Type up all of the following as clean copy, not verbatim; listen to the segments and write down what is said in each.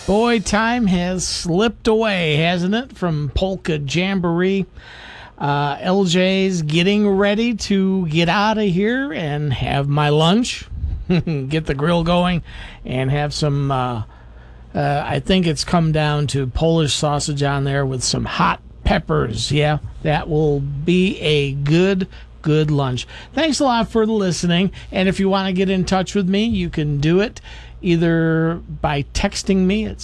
Boy, time has slipped away, hasn't it, from Polka Jamboree. LJ's getting ready to get out of here and have my lunch, get the grill going, and have some, I think it's come down to Polish sausage on there with some hot peppers. Yeah, that will be a good lunch. Thanks a lot for listening. And if you want to get in touch with me, you can do it either by texting me at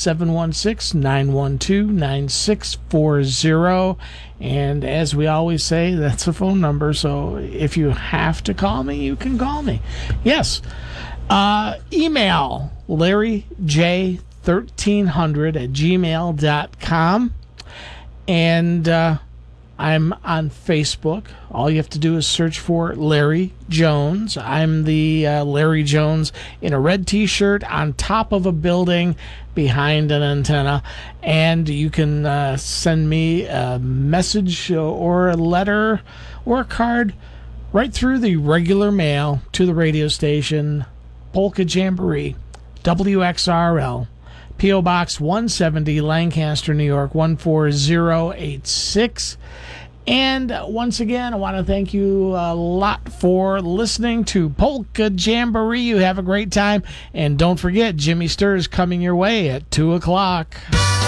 716-912-9640. And as we always say, that's a phone number. So if you have to call me, you can call me. Yes. Email LarryJ1300@gmail.com. And I'm on Facebook. All you have to do is search for Larry Jones. I'm the Larry Jones in a red T-shirt on top of a building behind an antenna. And you can send me a message or a letter or a card right through the regular mail to the radio station, Polka Jamboree, WXRL. P.O. Box 170, Lancaster, New York, 14086. And once again, I want to thank you a lot for listening to Polka Jamboree. You have a great time. And don't forget, Jimmy Sturr is coming your way at 2 o'clock.